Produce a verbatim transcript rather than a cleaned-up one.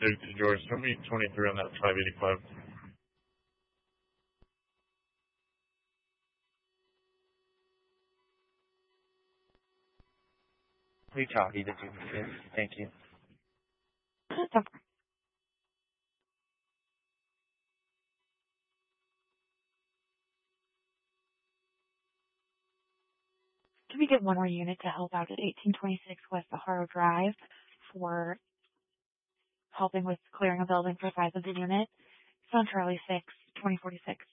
thirty-two, George. Tell me twenty-three on that five eighty-five. We copy the two. Yes, thank you. Can we get one more unit to help out at eighteen twenty-six West Sahara Drive for helping with clearing a building for size of the unit? It's on Charlie six, twenty forty-six.